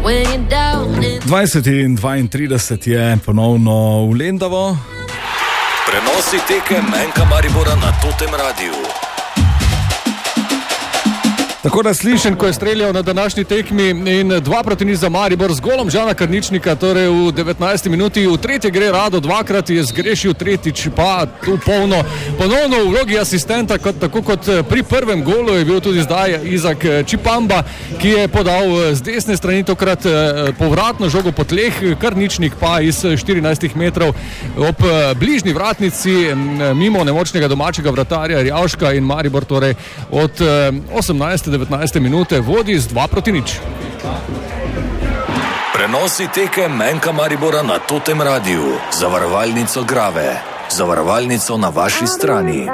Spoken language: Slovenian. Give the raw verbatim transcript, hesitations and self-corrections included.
dvajset in dvaintrideset je ponovno v Lendavo. Prenosi tekem Enka Maribora na Totem Radiu. Tako da slišen, ko je streljal na današnji tekmi in dva proti nič za Maribor z golom Žana Karničnika, torej v devetnajsti minuti. V tretje gre Rado, dvakrat je zgrešil, tretjič pa tu polno. Ponovno v vlogi asistenta, kot, tako kot pri prvem golu je bil tudi zdaj Izak Čipamba, ki je podal z desne strani tokrat povratno žogo po tleh, Karničnik pa iz štirinajstih metrov ob bližnji vratnici mimo nemočnega domačega vratarja Rjavška in Maribor torej od osemnajste devetnajste minute vodi z dva proti nič. Prenosi tekem Enka Maribora na Totem Radiu. Zavarovalnico Grave. Zavarovalnico na vaši strani.